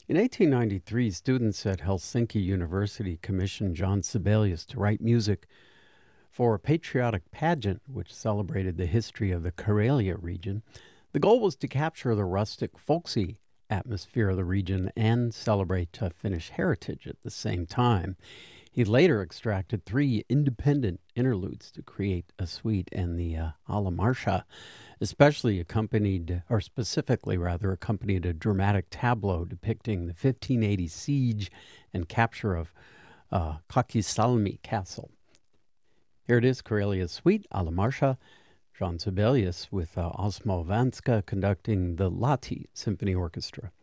In 1893, students at Helsinki University commissioned John Sibelius to write music for a patriotic pageant which celebrated the history of the Karelia region. The goal was to capture the rustic, folksy atmosphere of the region and celebrate Finnish heritage at the same time. He later extracted three independent interludes to create a suite, and the Alamarsha specifically accompanied a dramatic tableau depicting the 1580 siege and capture of Kakisalmi Castle. Here it is, Karelia's Suite, Alamarsha, John Sibelius with Osmo Vanska conducting the Lahti Symphony Orchestra.